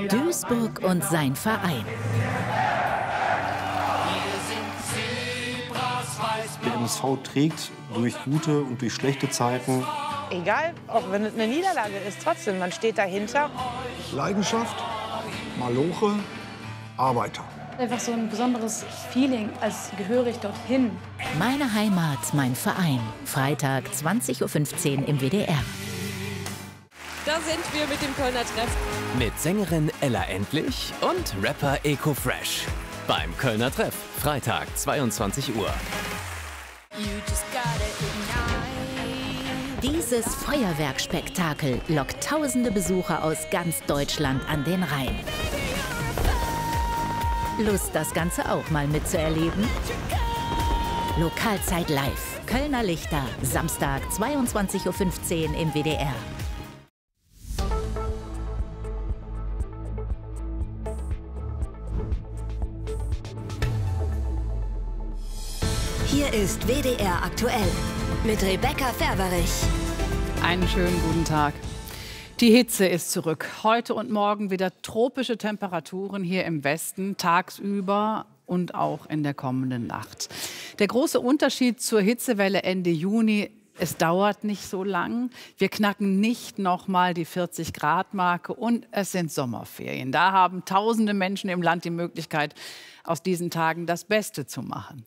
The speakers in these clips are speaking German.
Duisburg und sein Verein. Der MSV trägt durch gute und durch schlechte Zeiten. Egal, auch wenn es eine Niederlage ist, trotzdem, man steht dahinter. Leidenschaft, Maloche, Arbeiter. Einfach so ein besonderes Feeling, als gehöre ich dorthin. Meine Heimat, mein Verein. Freitag 20:15 Uhr im WDR. Da sind wir mit dem Kölner Treff. Mit Sängerin Ella Endlich und Rapper Eko Fresh. Beim Kölner Treff, Freitag 22 Uhr. Dieses Feuerwerkspektakel lockt tausende Besucher aus ganz Deutschland an den Rhein. Lust, das Ganze auch mal mitzuerleben? Lokalzeit live. Kölner Lichter, Samstag 22:15 Uhr im WDR. Hier ist WDR aktuell mit Rebecca Ferberich. Einen schönen guten Tag. Die Hitze ist zurück. Heute und morgen wieder tropische Temperaturen hier im Westen, tagsüber und auch in der kommenden Nacht. Der große Unterschied zur Hitzewelle Ende Juni: es dauert nicht so lang. Wir knacken nicht noch mal die 40-Grad-Marke und es sind Sommerferien. Da haben tausende Menschen im Land die Möglichkeit, aus diesen Tagen das Beste zu machen.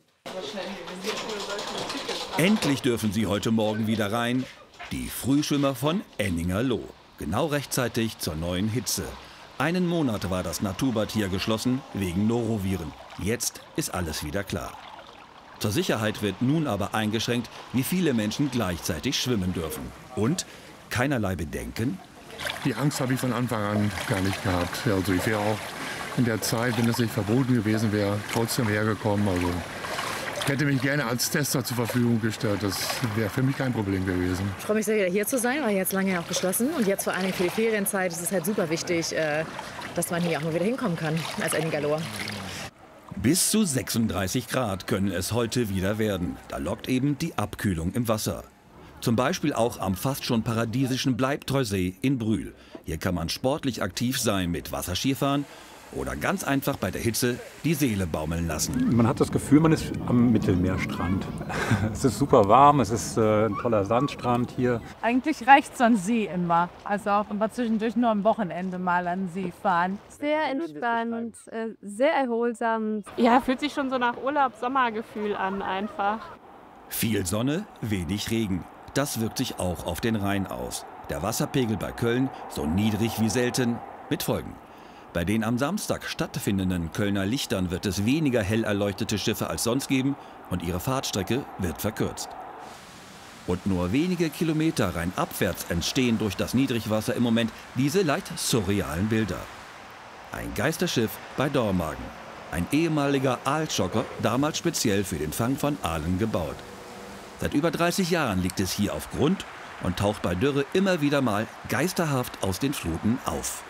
Endlich dürfen sie heute Morgen wieder rein. Die Frühschwimmer von Enningerloh. Genau rechtzeitig zur neuen Hitze. Einen Monat war das Naturbad hier geschlossen wegen Noroviren. Jetzt ist alles wieder klar. Zur Sicherheit wird nun aber eingeschränkt, wie viele Menschen gleichzeitig schwimmen dürfen. Und keinerlei Bedenken. Die Angst habe ich von Anfang an gar nicht gehabt. Also ich wäre auch in der Zeit, wenn es nicht verboten gewesen wäre, trotzdem hergekommen. Also ich hätte mich gerne als Tester zur Verfügung gestellt. Das wäre für mich kein Problem gewesen. Ich freue mich sehr, wieder hier zu sein, weil jetzt lange ja auch geschlossen. Und jetzt vor allem für die Ferienzeit ist es halt super wichtig, dass man hier auch mal wieder hinkommen kann als Enningerloher. Bis zu 36 Grad können es heute wieder werden. Da lockt eben die Abkühlung im Wasser. Zum Beispiel auch am fast schon paradiesischen Bleibtreusee in Brühl. Hier kann man sportlich aktiv sein mit Wasserskifahren oder ganz einfach bei der Hitze die Seele baumeln lassen. Man hat das Gefühl, man ist am Mittelmeerstrand. Es ist super warm, es ist ein toller Sandstrand hier. Eigentlich reicht es an See immer. Also auch immer zwischendurch nur am Wochenende mal an See fahren. Sehr entspannt, sehr erholsam. Ja, fühlt sich schon so nach Urlaub-Sommergefühl an einfach. Viel Sonne, wenig Regen. Das wirkt sich auch auf den Rhein aus. Der Wasserpegel bei Köln so niedrig wie selten, mit Folgen. Bei den am Samstag stattfindenden Kölner Lichtern wird es weniger hell erleuchtete Schiffe als sonst geben und ihre Fahrtstrecke wird verkürzt. Und nur wenige Kilometer rheinabwärts entstehen durch das Niedrigwasser im Moment diese leicht surrealen Bilder. Ein Geisterschiff bei Dormagen. Ein ehemaliger Aalschocker, damals speziell für den Fang von Aalen gebaut. Seit über 30 Jahren liegt es hier auf Grund und taucht bei Dürre immer wieder mal geisterhaft aus den Fluten auf.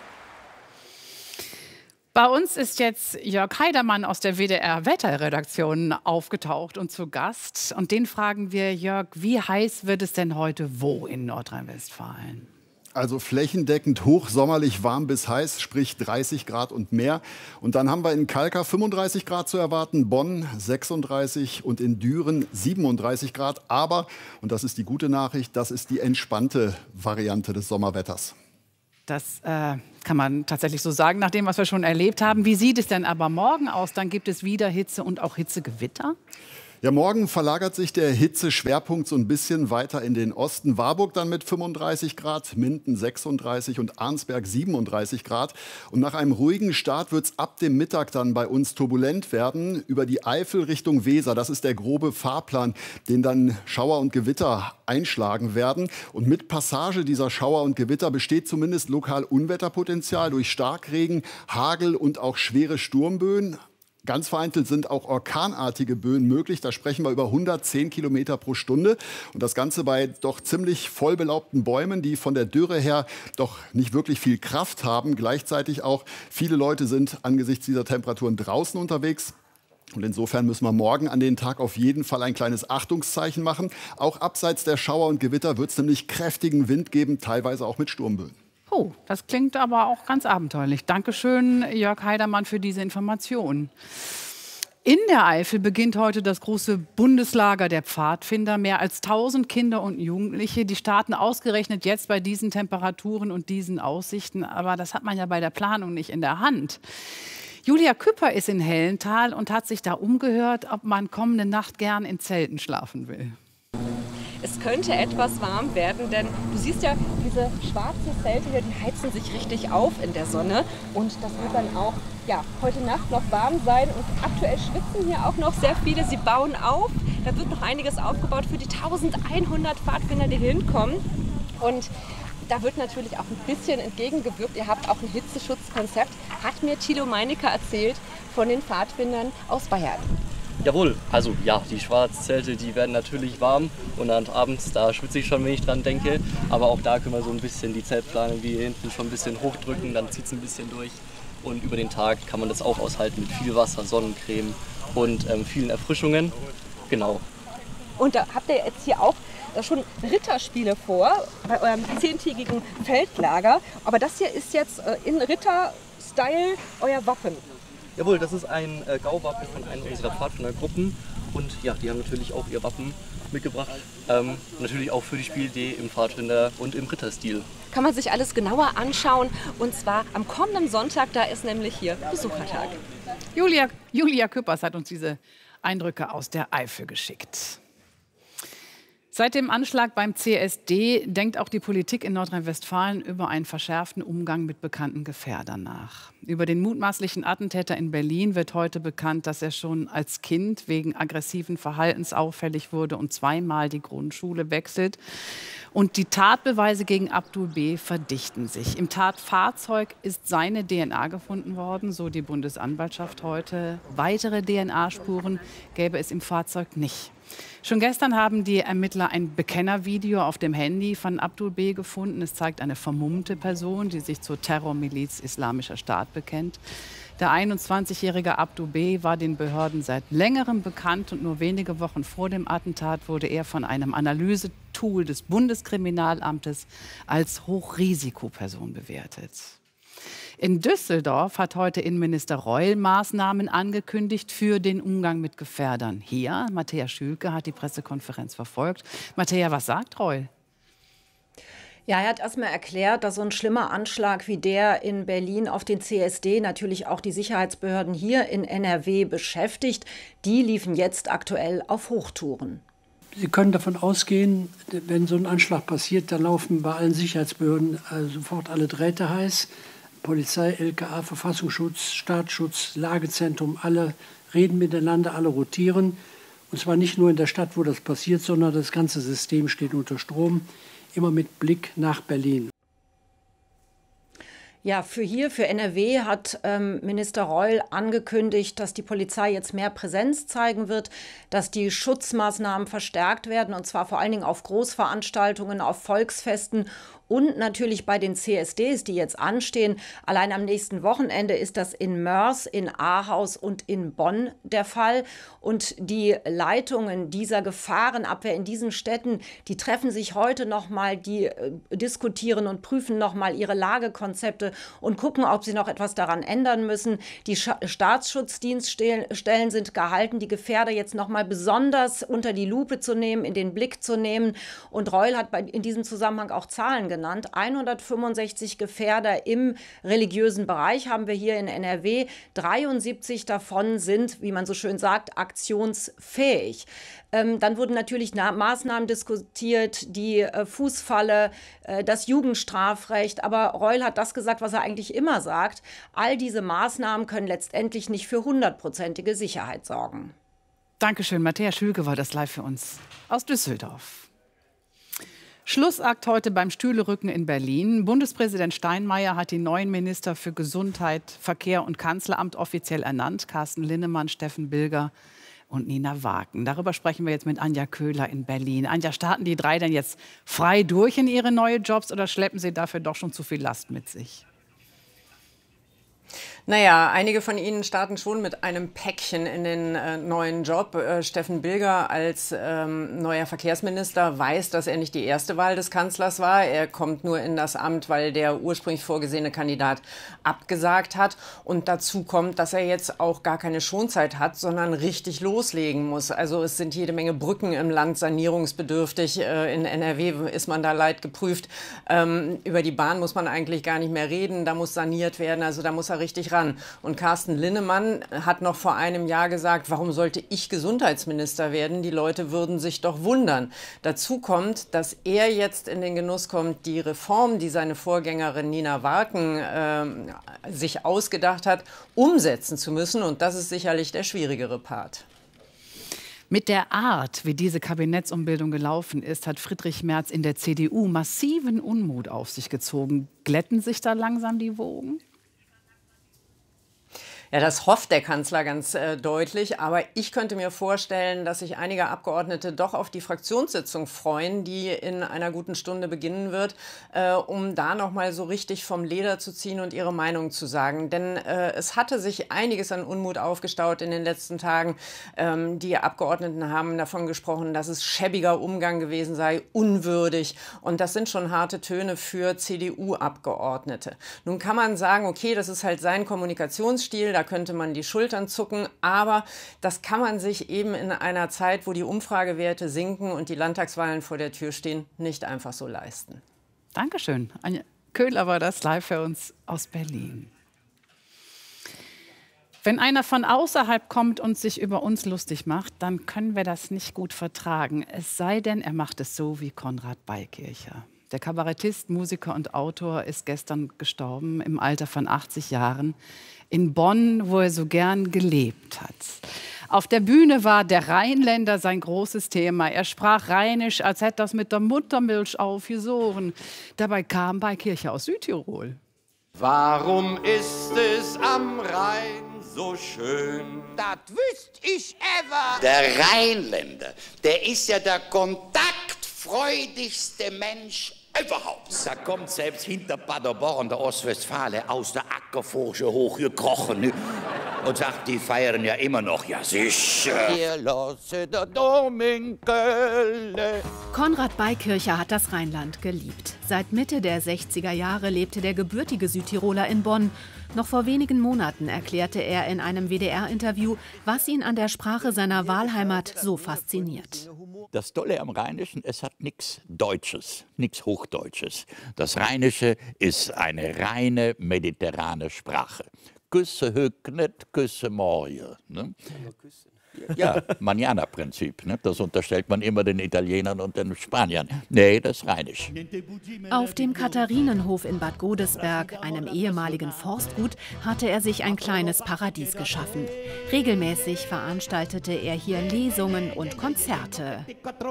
Bei uns ist jetzt Jörg Heidermann aus der WDR-Wetterredaktion aufgetaucht und zu Gast. Und den fragen wir: Jörg, wie heiß wird es denn heute wo in Nordrhein-Westfalen? Also flächendeckend hochsommerlich warm bis heiß, sprich 30 Grad und mehr. Und dann haben wir in Kalkar 35 Grad zu erwarten, Bonn 36 und in Düren 37 Grad. Aber, und das ist die gute Nachricht, das ist die entspannte Variante des Sommerwetters. Das kann man tatsächlich so sagen, nach dem, was wir schon erlebt haben. Wie sieht es denn aber morgen aus? Dann gibt es wieder Hitze und auch Hitzegewitter? Ja, morgen verlagert sich der Hitzeschwerpunkt so ein bisschen weiter in den Osten. Warburg dann mit 35 Grad, Minden 36 und Arnsberg 37 Grad. Und nach einem ruhigen Start wird es ab dem Mittag dann bei uns turbulent werden. Über die Eifel Richtung Weser, das ist der grobe Fahrplan, den dann Schauer und Gewitter einschlagen werden. Und mit Passage dieser Schauer und Gewitter besteht zumindest lokal Unwetterpotenzial durch Starkregen, Hagel und auch schwere Sturmböen. Ganz vereinzelt sind auch orkanartige Böen möglich. Da sprechen wir über 110 Kilometer pro Stunde. Und das Ganze bei doch ziemlich voll belaubten Bäumen, die von der Dürre her doch nicht wirklich viel Kraft haben. Gleichzeitig auch viele Leute sind angesichts dieser Temperaturen draußen unterwegs. Und insofern müssen wir morgen an den Tag auf jeden Fall ein kleines Achtungszeichen machen. Auch abseits der Schauer und Gewitter wird es nämlich kräftigen Wind geben, teilweise auch mit Sturmböen. Oh, das klingt aber auch ganz abenteuerlich. Dankeschön, Jörg Heidermann, für diese Information. In der Eifel beginnt heute das große Bundeslager der Pfadfinder. Mehr als 1000 Kinder und Jugendliche, die starten ausgerechnet jetzt bei diesen Temperaturen und diesen Aussichten. Aber das hat man ja bei der Planung nicht in der Hand. Julia Küpper ist in Hellenthal und hat sich da umgehört, ob man kommende Nacht gern in Zelten schlafen will. Es könnte etwas warm werden, denn du siehst ja, diese schwarzen Zelte hier, die heizen sich richtig auf in der Sonne. Und das wird dann auch heute Nacht noch warm sein. Und aktuell schwitzen hier auch noch sehr viele. Sie bauen auf. Da wird noch einiges aufgebaut für die 1100 Pfadfinder, die hier hinkommen. Und da wird natürlich auch ein bisschen entgegengewirkt. Ihr habt auch ein Hitzeschutzkonzept, hat mir Thilo Meinecker erzählt, von den Pfadfindern aus Bayern. Jawohl, also ja, die Schwarzzelte, die werden natürlich warm und dann abends, da schwitze ich schon, wenn ich dran denke. Aber auch da können wir so ein bisschen die Zeltplanung wie hier hinten schon ein bisschen hochdrücken, dann zieht es ein bisschen durch. Und über den Tag kann man das auch aushalten mit viel Wasser, Sonnencreme und vielen Erfrischungen. Genau. Und da habt ihr jetzt hier auch schon Ritterspiele vor, bei eurem 10-tägigen Feldlager. Aber das hier ist jetzt in Ritter-Style euer Wappen. Jawohl, das ist ein Gauwappen von einer unserer Pfadfindergruppen. Und ja, die haben natürlich auch ihr Wappen mitgebracht. Natürlich auch für die Spielidee im Pfadfinder- und im Ritterstil. Kann man sich alles genauer anschauen. Und zwar am kommenden Sonntag, da ist nämlich hier Besuchertag. Julia Küppers hat uns diese Eindrücke aus der Eifel geschickt. Seit dem Anschlag beim CSD denkt auch die Politik in Nordrhein-Westfalen über einen verschärften Umgang mit bekannten Gefährdern nach. Über den mutmaßlichen Attentäter in Berlin wird heute bekannt, dass er schon als Kind wegen aggressiven Verhaltens auffällig wurde und zweimal die Grundschule wechselt. Und die Tatbeweise gegen Abdul B. verdichten sich. Im Tatfahrzeug ist seine DNA gefunden worden, so die Bundesanwaltschaft heute. Weitere DNA-Spuren gäbe es im Fahrzeug nicht. Schon gestern haben die Ermittler ein Bekennervideo auf dem Handy von Abdul B. gefunden. Es zeigt eine vermummte Person, die sich zur Terrormiliz Islamischer Staat bekennt. Der 21-jährige Abdul B. war den Behörden seit längerem bekannt und nur wenige Wochen vor dem Attentat wurde er von einem Analysetool des Bundeskriminalamtes als Hochrisikoperson bewertet. In Düsseldorf hat heute Innenminister Reul Maßnahmen angekündigt für den Umgang mit Gefährdern. Hier, Matthäa Schülke hat die Pressekonferenz verfolgt. Matthäa, was sagt Reul? Ja, er hat erstmal erklärt, dass so ein schlimmer Anschlag wie der in Berlin auf den CSD natürlich auch die Sicherheitsbehörden hier in NRW beschäftigt. Die liefen jetzt aktuell auf Hochtouren. Sie können davon ausgehen, wenn so ein Anschlag passiert, dann laufen bei allen Sicherheitsbehörden sofort alle Drähte heiß. Polizei, LKA, Verfassungsschutz, Staatsschutz, Lagezentrum, alle reden miteinander, alle rotieren. Und zwar nicht nur in der Stadt, wo das passiert, sondern das ganze System steht unter Strom, immer mit Blick nach Berlin. Ja, für NRW hat Minister Reul angekündigt, dass die Polizei jetzt mehr Präsenz zeigen wird, dass die Schutzmaßnahmen verstärkt werden, und zwar vor allen Dingen auf Großveranstaltungen, auf Volksfesten und natürlich bei den CSDs, die jetzt anstehen. Allein am nächsten Wochenende ist das in Moers, in Ahaus und in Bonn der Fall. Und die Leitungen dieser Gefahrenabwehr in diesen Städten, die treffen sich heute noch mal, die diskutieren und prüfen noch mal ihre Lagekonzepte und gucken, ob sie noch etwas daran ändern müssen. Die Staatsschutzdienststellen sind gehalten, die Gefährder jetzt noch mal besonders unter die Lupe zu nehmen, in den Blick zu nehmen. Und Reul hat in diesem Zusammenhang auch Zahlen genannt. 165 Gefährder im religiösen Bereich haben wir hier in NRW. 73 davon sind, wie man so schön sagt, aktionsfähig. Dann wurden natürlich Maßnahmen diskutiert, die Fußfalle, das Jugendstrafrecht. Aber Reul hat das gesagt, was er eigentlich immer sagt. All diese Maßnahmen können letztendlich nicht für 100-prozentige Sicherheit sorgen. Dankeschön, Matthäa Schülke war das live für uns aus Düsseldorf. Schlussakt heute beim Stühlerücken in Berlin. Bundespräsident Steinmeier hat die neuen Minister für Gesundheit, Verkehr und Kanzleramt offiziell ernannt. Carsten Linnemann, Steffen Bilger und Nina Wagen. Darüber sprechen wir jetzt mit Anja Köhler in Berlin. Anja, starten die drei denn jetzt frei durch in ihre neuen Jobs oder schleppen sie dafür doch schon zu viel Last mit sich? Naja, einige von Ihnen starten schon mit einem Päckchen in den neuen Job. Steffen Bilger als neuer Verkehrsminister weiß, dass er nicht die erste Wahl des Kanzlers war. Er kommt nur in das Amt, weil der ursprünglich vorgesehene Kandidat abgesagt hat. Und dazu kommt, dass er jetzt auch gar keine Schonzeit hat, sondern richtig loslegen muss. Also es sind jede Menge Brücken im Land sanierungsbedürftig. In NRW ist man da leidgeprüft. Über die Bahn muss man eigentlich gar nicht mehr reden. Da muss saniert werden. Also da muss er richtig ran. Und Carsten Linnemann hat noch vor einem Jahr gesagt, warum sollte ich Gesundheitsminister werden? Die Leute würden sich doch wundern. Dazu kommt, dass er jetzt in den Genuss kommt, die Reform, die seine Vorgängerin Nina Warken sich ausgedacht hat, umsetzen zu müssen. Und das ist sicherlich der schwierigere Part. Mit der Art, wie diese Kabinettsumbildung gelaufen ist, hat Friedrich Merz in der CDU massiven Unmut auf sich gezogen. Glätten sich da langsam die Wogen? Ja, das hofft der Kanzler ganz deutlich. Aber ich könnte mir vorstellen, dass sich einige Abgeordnete doch auf die Fraktionssitzung freuen, die in einer guten Stunde beginnen wird, um da noch mal so richtig vom Leder zu ziehen und ihre Meinung zu sagen. Denn es hatte sich einiges an Unmut aufgestaut in den letzten Tagen. Die Abgeordneten haben davon gesprochen, dass es schäbiger Umgang gewesen sei, unwürdig. Und das sind schon harte Töne für CDU-Abgeordnete. Nun kann man sagen, okay, das ist halt sein Kommunikationsstil. Da könnte man die Schultern zucken, aber das kann man sich eben in einer Zeit, wo die Umfragewerte sinken und die Landtagswahlen vor der Tür stehen, nicht einfach so leisten. Dankeschön. Anja Köhler war das live für uns aus Berlin. Wenn einer von außerhalb kommt und sich über uns lustig macht, dann können wir das nicht gut vertragen. Es sei denn, er macht es so wie Konrad Beikircher. Der Kabarettist, Musiker und Autor ist gestern gestorben im Alter von 80 Jahren in Bonn, wo er so gern gelebt hat. Auf der Bühne war der Rheinländer sein großes Thema. Er sprach Rheinisch, als hätte das mit der Muttermilch aufgesogen. Dabei kam Beikircher aus Südtirol. Warum ist es am Rhein so schön? Das wüsste ich ever. Der Rheinländer, der ist ja der kontaktfreudigste Mensch überhaupt. Da kommt selbst hinter Paderborn, der Ostwestfale, aus der Ackerforsche hochgekrochen und sagt, die feiern ja immer noch. Ja, sicher. Hier lasse der Dom in Köln. Konrad Beikircher hat das Rheinland geliebt. Seit Mitte der 60er Jahre lebte der gebürtige Südtiroler in Bonn. Noch vor wenigen Monaten erklärte er in einem WDR-Interview, was ihn an der Sprache seiner Wahlheimat so fasziniert. Das Tolle am Rheinischen, es hat nichts Deutsches, nichts Hochdeutsches. Das Rheinische ist eine reine mediterrane Sprache. Küsse hück nicht, küsse morje. Ne? Ja, Manana-Prinzip. Ne? Das unterstellt man immer den Italienern und den Spaniern. Nee, das ist Rheinisch. Auf dem Katharinenhof in Bad Godesberg, einem ehemaligen Forstgut, hatte er sich ein kleines Paradies geschaffen. Regelmäßig veranstaltete er hier Lesungen und Konzerte.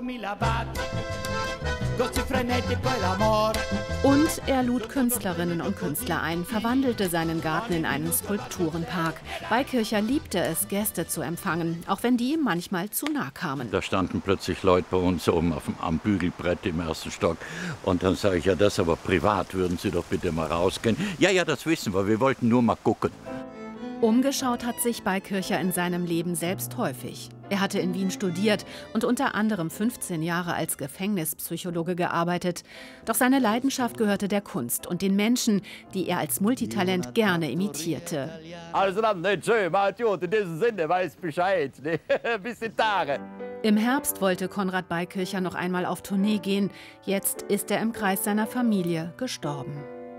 Und er lud Künstlerinnen und Künstler ein, verwandelte seinen Garten in einen Skulpturenpark. Beikircher liebte es, Gäste zu empfangen, auch wenn die ihm manchmal zu nah kamen. Da standen plötzlich Leute bei uns oben am Bügelbrett im ersten Stock. Und dann sage ich, ja, das aber privat, würden Sie doch bitte mal rausgehen. Ja, ja, das wissen wir wollten nur mal gucken. Umgeschaut hat sich Beikircher in seinem Leben selbst häufig. Er hatte in Wien studiert und unter anderem 15 Jahre als Gefängnispsychologe gearbeitet. Doch seine Leidenschaft gehörte der Kunst und den Menschen, die er als Multitalent gerne imitierte. Also dann, nicht schön, Idiot, in diesem Sinne, weiß Bescheid. Bis die Tage. Im Herbst wollte Konrad Beikircher noch einmal auf Tournee gehen. Jetzt ist er im Kreis seiner Familie gestorben.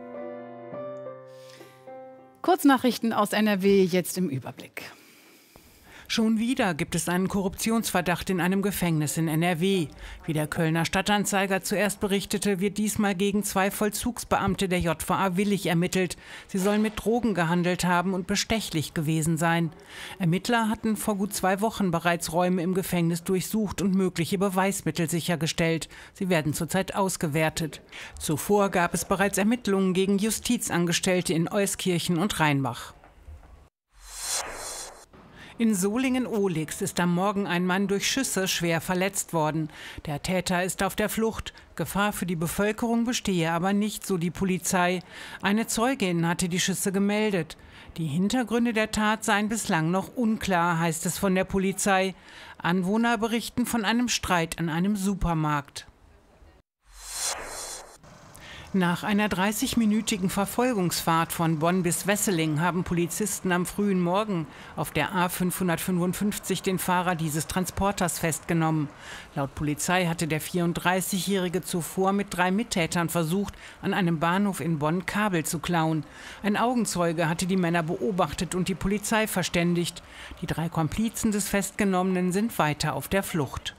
Kurznachrichten aus NRW, jetzt im Überblick. Schon wieder gibt es einen Korruptionsverdacht in einem Gefängnis in NRW. Wie der Kölner Stadtanzeiger zuerst berichtete, wird diesmal gegen 2 Vollzugsbeamte der JVA Willich ermittelt. Sie sollen mit Drogen gehandelt haben und bestechlich gewesen sein. Ermittler hatten vor gut 2 Wochen bereits Räume im Gefängnis durchsucht und mögliche Beweismittel sichergestellt. Sie werden zurzeit ausgewertet. Zuvor gab es bereits Ermittlungen gegen Justizangestellte in Euskirchen und Rheinbach. In Solingen-Ohlix ist am Morgen ein Mann durch Schüsse schwer verletzt worden. Der Täter ist auf der Flucht. Gefahr für die Bevölkerung bestehe aber nicht, so die Polizei. Eine Zeugin hatte die Schüsse gemeldet. Die Hintergründe der Tat seien bislang noch unklar, heißt es von der Polizei. Anwohner berichten von einem Streit an einem Supermarkt. Nach einer 30-minütigen Verfolgungsfahrt von Bonn bis Wesseling haben Polizisten am frühen Morgen auf der A555 den Fahrer dieses Transporters festgenommen. Laut Polizei hatte der 34-Jährige zuvor mit 3 Mittätern versucht, an einem Bahnhof in Bonn Kabel zu klauen. Ein Augenzeuge hatte die Männer beobachtet und die Polizei verständigt. Die 3 Komplizen des Festgenommenen sind weiter auf der Flucht.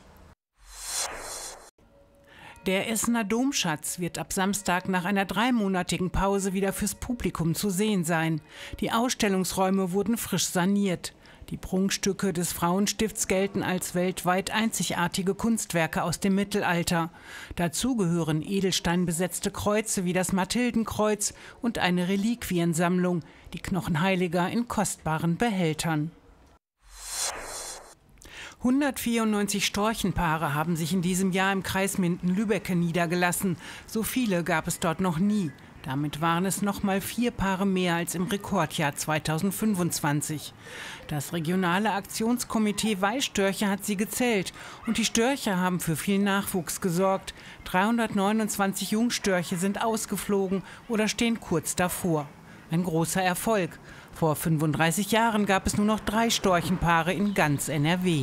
Der Essener Domschatz wird ab Samstag nach einer 3-monatigen Pause wieder fürs Publikum zu sehen sein. Die Ausstellungsräume wurden frisch saniert. Die Prunkstücke des Frauenstifts gelten als weltweit einzigartige Kunstwerke aus dem Mittelalter. Dazu gehören edelsteinbesetzte Kreuze wie das Mathildenkreuz und eine Reliquiensammlung, die Knochen Heiliger in kostbaren Behältern. 194 Storchenpaare haben sich in diesem Jahr im Kreis Minden-Lübbecke niedergelassen. So viele gab es dort noch nie. Damit waren es noch mal 4 Paare mehr als im Rekordjahr 2025. Das regionale Aktionskomitee Weißstörche hat sie gezählt. Und die Störche haben für viel Nachwuchs gesorgt. 329 Jungstörche sind ausgeflogen oder stehen kurz davor. Ein großer Erfolg. Vor 35 Jahren gab es nur noch 3 Storchenpaare in ganz NRW.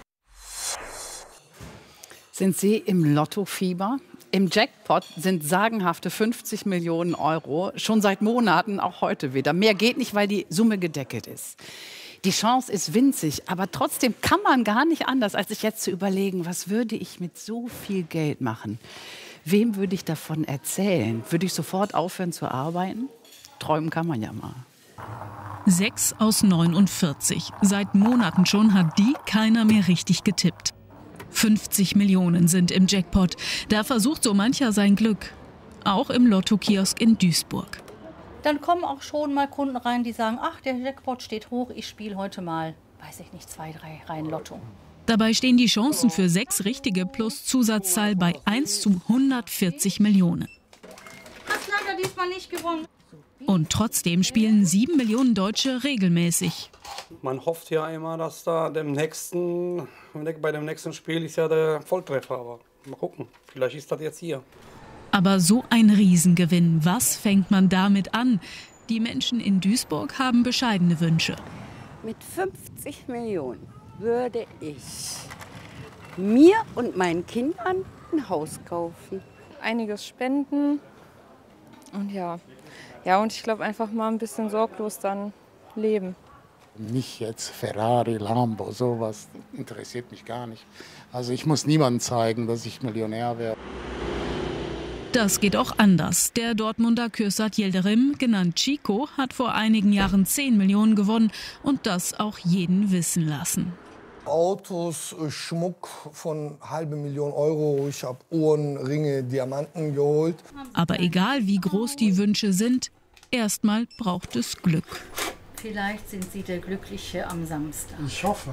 Sind Sie im Lottofieber? Im Jackpot sind sagenhafte 50 Millionen Euro, schon seit Monaten, auch heute wieder. Mehr geht nicht, weil die Summe gedeckelt ist. Die Chance ist winzig, aber trotzdem kann man gar nicht anders, als sich jetzt zu überlegen, was würde ich mit so viel Geld machen? Wem würde ich davon erzählen? Würde ich sofort aufhören zu arbeiten? Träumen kann man ja mal. 6 aus 49. Seit Monaten schon hat die keiner mehr richtig getippt. 50 Millionen sind im Jackpot. Da versucht so mancher sein Glück. Auch im Lotto-Kiosk in Duisburg. Dann kommen auch schon mal Kunden rein, die sagen, ach, der Jackpot steht hoch, ich spiele heute mal, weiß ich nicht, 2, 3 Reihen Lotto. Dabei stehen die Chancen für 6 richtige plus Zusatzzahl bei 1 zu 140 Millionen. Hast leider diesmal nicht gewonnen. Und trotzdem spielen 7 Millionen Deutsche regelmäßig. Man hofft ja immer, dass da bei dem nächsten Spiel ist ja der Volltreffer. Aber mal gucken, vielleicht ist das jetzt hier. Aber so ein Riesengewinn, was fängt man damit an? Die Menschen in Duisburg haben bescheidene Wünsche. Mit 50 Millionen würde ich mir und meinen Kindern ein Haus kaufen. Einiges spenden und und ich glaube einfach mal ein bisschen sorglos dann leben. Nicht jetzt Ferrari, Lambo, sowas interessiert mich gar nicht. Also ich muss niemandem zeigen, dass ich Millionär werde. Das geht auch anders. Der Dortmunder Kürsat Yildirim, genannt Chico, hat vor einigen Jahren 10 Millionen gewonnen und das auch jeden wissen lassen. Autos, Schmuck von 500.000 Euro. Ich habe Uhren, Ringe, Diamanten geholt. Aber egal wie groß die Wünsche sind, erstmal braucht es Glück. Vielleicht sind Sie der Glückliche am Samstag. Ich hoffe.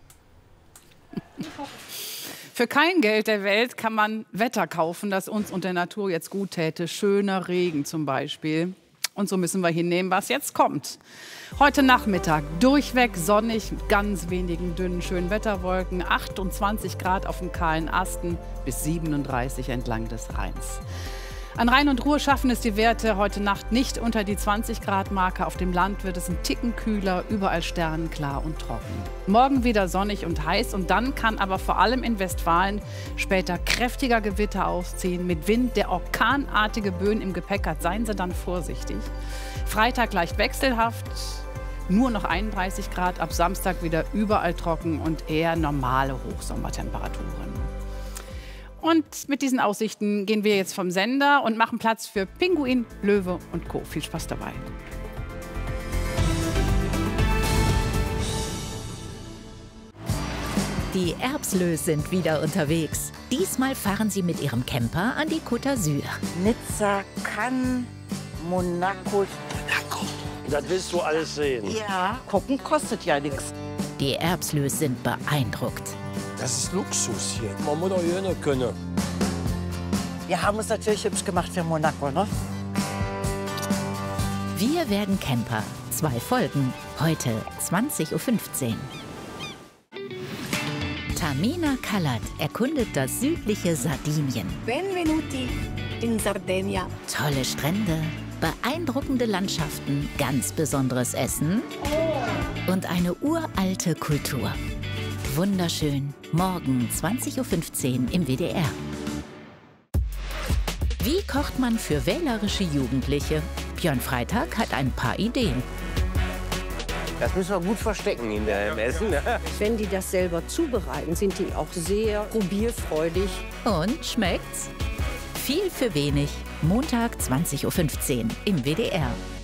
Für kein Geld der Welt kann man Wetter kaufen, das uns und der Natur jetzt gut täte. Schöner Regen zum Beispiel. Und so müssen wir hinnehmen, was jetzt kommt. Heute Nachmittag durchweg sonnig, mit ganz wenigen dünnen schönen Wetterwolken. 28 Grad auf den kahlen Asten bis 37 entlang des Rheins. An Rhein und Ruhr schaffen es die Werte heute Nacht nicht unter die 20-Grad-Marke. Auf dem Land wird es ein Ticken kühler, überall sternenklar und trocken. Morgen wieder sonnig und heiß und dann kann aber vor allem in Westfalen später kräftiger Gewitter aufziehen mit Wind, der orkanartige Böen im Gepäck hat. Seien Sie dann vorsichtig. Freitag leicht wechselhaft, nur noch 31 Grad, ab Samstag wieder überall trocken und eher normale Hochsommertemperaturen. Und mit diesen Aussichten gehen wir jetzt vom Sender und machen Platz für Pinguin, Löwe und Co. Viel Spaß dabei. Die Erbslös sind wieder unterwegs. Diesmal fahren sie mit ihrem Camper an die Côte d'Azur. Nizza, Cannes, Monaco. Das willst du alles sehen. Ja, gucken kostet ja nichts. Die Erbslös sind beeindruckt. Das ist Luxus hier. Man muss doch hier können. Wir haben es natürlich hübsch gemacht für Monaco, ne? Wir werden Camper. 2 Folgen. Heute 20:15 Uhr. Tamina Kallat erkundet das südliche Sardinien. Benvenuti in Sardegna. Tolle Strände, beeindruckende Landschaften, ganz besonderes Essen und eine uralte Kultur. Wunderschön. Morgen 20:15 Uhr im WDR. Wie kocht man für wählerische Jugendliche? Björn Freitag hat ein paar Ideen. Das müssen wir gut verstecken im Essen. Wenn die das selber zubereiten, sind die auch sehr probierfreudig. Und schmeckt's? Viel für wenig. Montag 20:15 Uhr im WDR.